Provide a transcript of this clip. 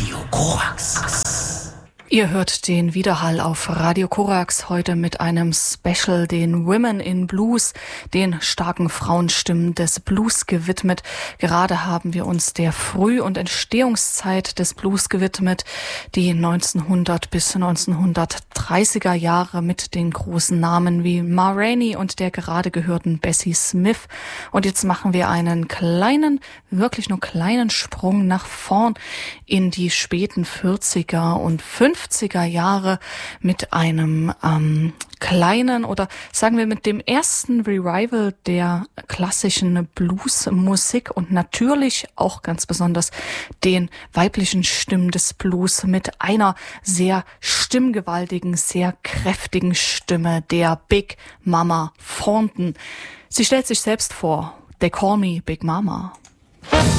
Radio Korax. Ihr hört den Widerhall auf Radio Korax heute mit einem Special, den Women in Blues, den starken Frauenstimmen des Blues gewidmet. Gerade haben wir uns der Früh- und Entstehungszeit des Blues gewidmet, die 1900 bis 1930er Jahre mit den großen Namen wie Ma Rainey und der gerade gehörten Bessie Smith. Und jetzt machen wir einen kleinen, wirklich nur kleinen Sprung nach vorn in die späten 40er und 50er Jahre mit einem kleinen oder sagen wir mit dem ersten Revival der klassischen Bluesmusik und natürlich auch ganz besonders den weiblichen Stimmen des Blues mit einer sehr stimmgewaltigen, sehr kräftigen Stimme, der Big Mama Thornton. Sie stellt sich selbst vor, They call me Big Mama.